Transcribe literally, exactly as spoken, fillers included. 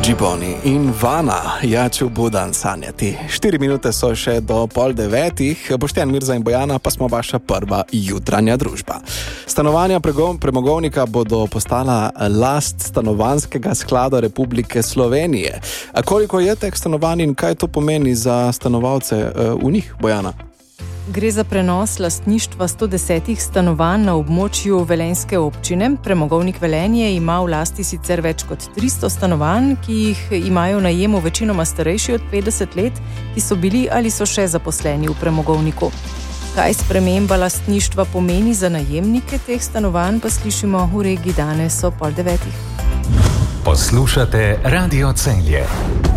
Giboni in Vana, jaču budan sanjati. Štiri minute so še do pol devetih, Boštjan, Mirza in Bojana pa smo vaša prva jutranja družba. Stanovanja premogovnika bodo postala last Stanovanjskega sklada Republike Slovenije. A koliko je teh stanovanj in kaj to pomeni za stanovalce v njih, Bojana? Gre za prenos lastništva sto deset stanovanj na območju velenjske občine. Premogovnik Velenje ima v lasti sicer več kot tristo stanovanj, ki jih imajo v najemu večinoma starejši od petdeset let, ki so bili ali so še zaposleni v premogovniku. Kaj sprememba lastništva pomeni za najemnike teh stanovanj, pa slišimo v regiji danes o pol devetih. Poslušate Radio Celje.